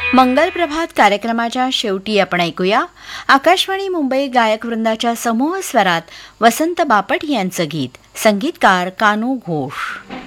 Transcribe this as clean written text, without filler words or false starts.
मंगल प्रभात कार्यक्रमाच्या शेवटी आपण ऐकूया आकाशवाणी मुंबई गायक वृंदाच्या समूह स्वरात वसंत बापट यांचं गीत, संगीतकार कानू घोष.